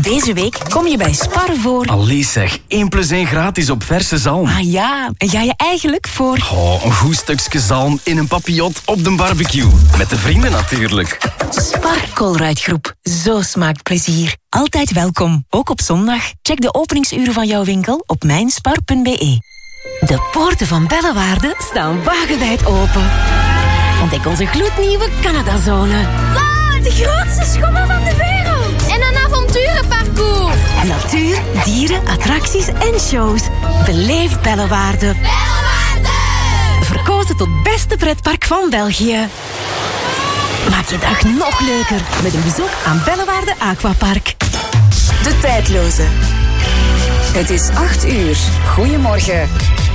Deze week kom je bij Spar voor... Allee zeg, 1 + 1 gratis op verse zalm. Ah ja, en ga je eigenlijk voor... Oh, een goed stukje zalm in een papillot op de barbecue. Met de vrienden natuurlijk. Spar Colruyt-groep. Zo smaakt plezier. Altijd welkom, ook op zondag. Check de openingsuren van jouw winkel op mijnspar.be. De poorten van Bellewaarde staan wagenwijd open. Ontdek onze gloednieuwe Canadazone. Wow, de grootste schommel van de wereld. En een avonturenparcours. Natuur, dieren, attracties en shows. Beleef Bellewaarde. Bellewaarde! Verkozen tot beste pretpark van België. Maak je dag nog leuker met een bezoek aan Bellewaarde Aquapark. De tijdloze. Het is 8:00. Goedemorgen.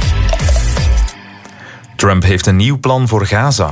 Trump heeft een nieuw plan voor Gaza.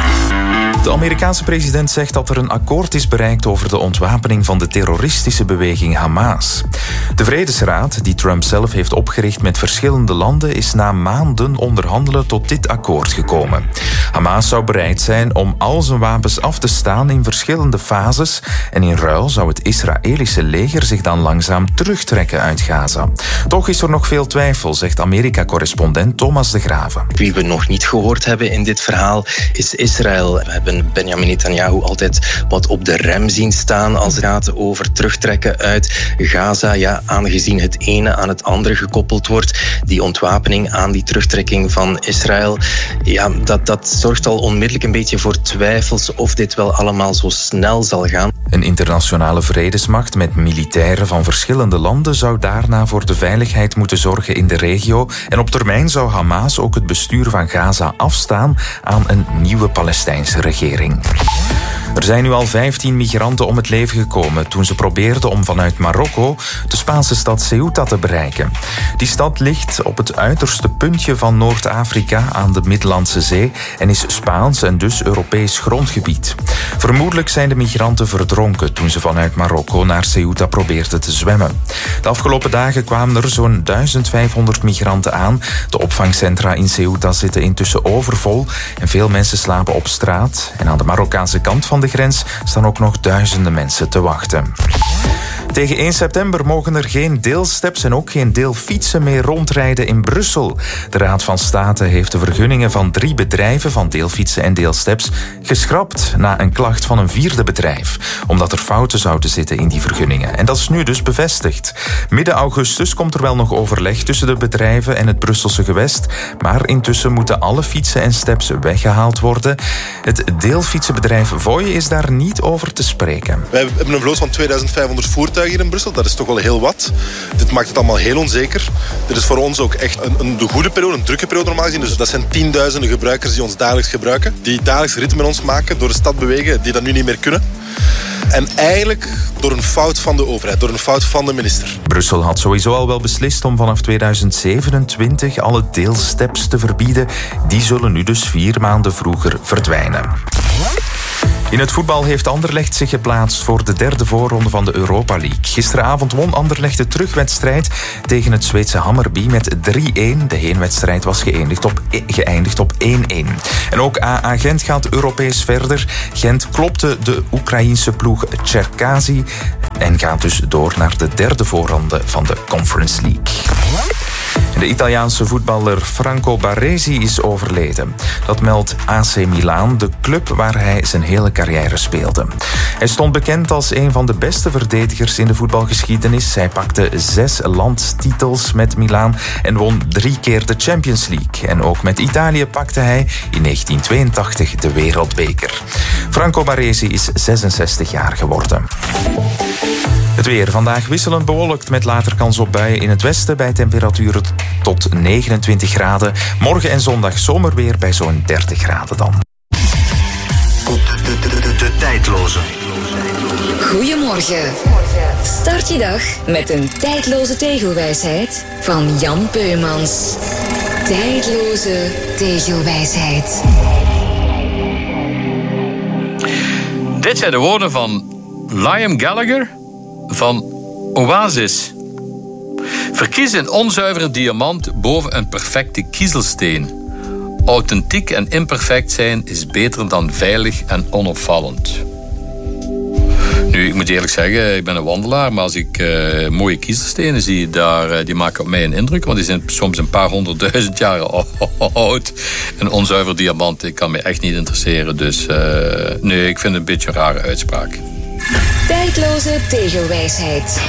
De Amerikaanse president zegt dat er een akkoord is bereikt over de ontwapening van de terroristische beweging Hamas. De Vredesraad, die Trump zelf heeft opgericht met verschillende landen, is na maanden onderhandelen tot dit akkoord gekomen. Hamas zou bereid zijn om al zijn wapens af te staan in verschillende fases en in ruil zou het Israëlische leger zich dan langzaam terugtrekken uit Gaza. Toch is er nog veel twijfel, zegt Amerika-correspondent Thomas de Graven. Wie we nog niet gehoord hebben in dit verhaal is Israël. We hebben Benjamin Netanyahu altijd wat op de rem zien staan als het gaat over terugtrekken uit Gaza. Ja, aangezien het ene aan het andere gekoppeld wordt, die ontwapening aan die terugtrekking van Israël, ja, dat zorgt al onmiddellijk een beetje voor twijfels of dit wel allemaal zo snel zal gaan. Een internationale vredesmacht met militairen van verschillende landen zou daarna voor de veiligheid moeten zorgen in de regio. En op termijn zou Hamas ook het bestuur van Gaza afstaan aan een nieuwe Palestijnse regering. Er zijn nu al 15 migranten om het leven gekomen toen ze probeerden om vanuit Marokko de Spaanse stad Ceuta te bereiken. Die stad ligt op het uiterste puntje van Noord-Afrika aan de Middellandse Zee en is Spaans en dus Europees grondgebied. Vermoedelijk zijn de migranten verdronken toen ze vanuit Marokko naar Ceuta probeerden te zwemmen. De afgelopen dagen kwamen er zo'n 1500 migranten aan. De opvangcentra in Ceuta zitten intussen overvol en veel mensen slapen op straat. En aan de Marokkaanse kant van de grens staan ook nog duizenden mensen te wachten. Tegen 1 september mogen er geen deelsteps en ook geen deelfietsen meer rondrijden in Brussel. De Raad van State heeft de vergunningen van 3 bedrijven van deelfietsen en deelsteps geschrapt na een klacht van een 4e bedrijf, omdat er fouten zouden zitten in die vergunningen. En dat is nu dus bevestigd. Midden augustus komt er wel nog overleg tussen de bedrijven en het Brusselse gewest, maar intussen moeten alle fietsen en steps weggehaald worden. Het deelfietsenbedrijf Voy is daar niet over te spreken. Wij hebben een vloot van 2500 voertuigen hier in Brussel. Dat is toch wel heel wat. Dit maakt het allemaal heel onzeker. Dit is voor ons ook echt een goede periode, een drukke periode normaal gezien. Dus dat zijn tienduizenden gebruikers die ons dagelijks gebruiken. Die dagelijks ritme met ons maken, door de stad bewegen, die dat nu niet meer kunnen. En eigenlijk door een fout van de overheid, door een fout van de minister. Brussel had sowieso al wel beslist om vanaf 2027 alle deelsteps te verbieden. Die zullen nu dus 4 maanden vroeger verdwijnen. In het voetbal heeft Anderlecht zich geplaatst voor de 3e voorronde van de Europa League. Gisteravond won Anderlecht de terugwedstrijd tegen het Zweedse Hammarby met 3-1. De heenwedstrijd was geëindigd op 1-1. En ook AA Gent gaat Europees verder. Gent klopte de Oekraïense ploeg Cherkasy en gaat dus door naar de 3e voorronde van de Conference League. De Italiaanse voetballer Franco Baresi is overleden. Dat meldt AC Milan, de club waar hij zijn hele carrière speelde. Hij stond bekend als een van de beste verdedigers in de voetbalgeschiedenis. Hij pakte 6 landstitels met Milan en won 3 keer de Champions League. En ook met Italië pakte hij in 1982 de Wereldbeker. Franco Baresi is 66 jaar geworden. Het weer vandaag wisselend bewolkt met later kans op buien in het westen bij temperaturen tot 29 graden. Morgen en zondag zomerweer bij zo'n 30 graden dan. De tijdloze. Goedemorgen. Start je dag met een tijdloze tegelwijsheid van Jan Peumans. Tijdloze tegelwijsheid. Dit zijn de woorden van Liam Gallagher van Oasis. Verkies een onzuivere diamant boven een perfecte kiezelsteen. Authentiek en imperfect zijn is beter dan veilig en onopvallend. Nu, ik moet eerlijk zeggen, ik ben een wandelaar, maar als ik mooie kiezelstenen zie, die maken op mij een indruk, want die zijn soms een paar 100.000 jaar oud. Een onzuiver diamant, ik kan me echt niet interesseren. Dus nee, ik vind het een beetje een rare uitspraak. Tijdloze tegelwijsheid.